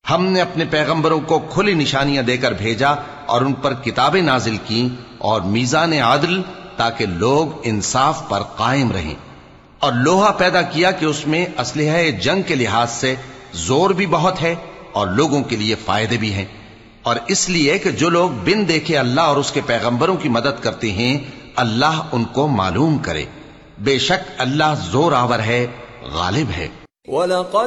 हमने अपने पैगंबरों को खुली निशानियां देकर भेजा और उन पर किताबें नाजिल की और मीजान आदल, ताकि लोग इंसाफ पर कायम रहें। और लोहा पैदा किया कि उसमें असलहा जंग के लिहाज से जोर भी बहुत है और लोगों के लिए फायदे भी हैं, और इसलिए कि जो लोग बिन देखे अल्लाह और उसके पैगंबरों की मदद करते हैं, अल्लाह उनको मालूम करे। बेशक अल्लाह जोर आवर है, गालिब है।